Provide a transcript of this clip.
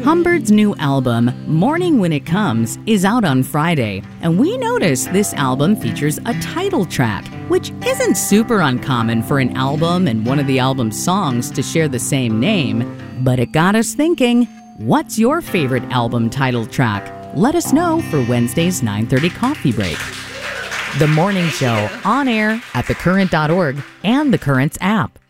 Humbert's new album, Morning When It Comes, is out on Friday, and we noticed this album features a title track, which isn't super uncommon for an album and one of the album's songs to share the same name, but it got us thinking, what's your favorite album title track? Let us know for Wednesday's 9:30 Coffee Break. The Morning Show, on air at thecurrent.org and the Currents app.